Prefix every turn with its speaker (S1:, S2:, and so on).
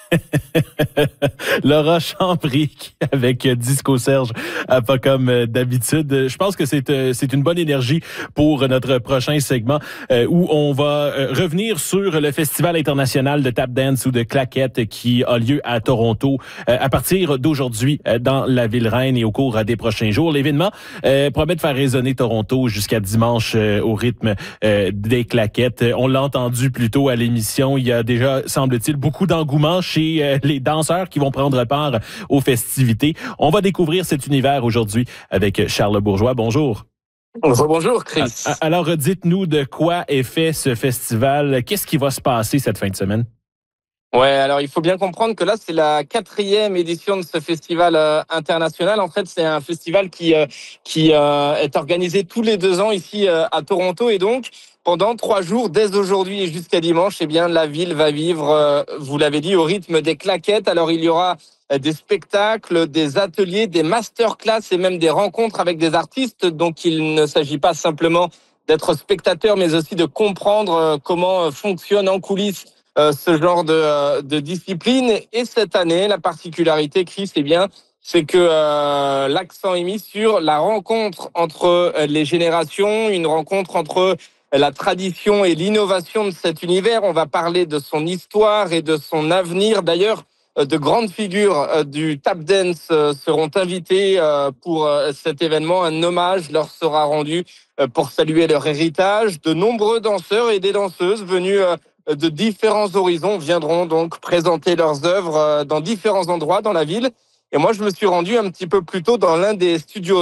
S1: Laura Chambry avec Disco Serge, pas comme d'habitude. Je pense que c'est une bonne énergie pour notre prochain segment où on va revenir sur le Festival international de tap dance ou de claquettes qui a lieu à Toronto à partir d'aujourd'hui dans la ville reine et au cours des prochains jours. L'événement promet de faire résonner Toronto jusqu'à dimanche au rythme des claquettes. On l'a entendu plus tôt à l'émission. Il y a déjà, semble-t-il, beaucoup d'engouement chez les danseurs qui vont prendre part aux festivités. On va découvrir cet univers aujourd'hui avec Charles Bourgeois. Bonjour.
S2: Bonjour, Chris.
S1: Alors, dites-nous de quoi est fait ce festival. Qu'est-ce qui va se passer cette fin de semaine?
S2: Ouais, alors il faut bien comprendre que là, c'est la 4e édition de ce festival international. En fait, c'est un festival qui est organisé tous les 2 ans ici à Toronto. Et donc, pendant 3 jours, dès aujourd'hui et jusqu'à dimanche, eh bien, la ville va vivre, vous l'avez dit, au rythme des claquettes. Alors, il y aura des spectacles, des ateliers, des masterclass et même des rencontres avec des artistes. Donc, il ne s'agit pas simplement d'être spectateur, mais aussi de comprendre comment fonctionne en coulisses ce genre de discipline. Et cette année, la particularité, Chris, eh bien, c'est que l'accent est mis sur la rencontre entre les générations, une rencontre entre la tradition et l'innovation de cet univers. On va parler de son histoire et de son avenir. D'ailleurs, de grandes figures du tap dance seront invitées pour cet événement. Un hommage leur sera rendu pour saluer leur héritage. De nombreux danseurs et des danseuses venus de différents horizons viendront donc présenter leurs œuvres dans différents endroits dans la ville. Et moi, je me suis rendu un petit peu plus tôt dans l'un des studios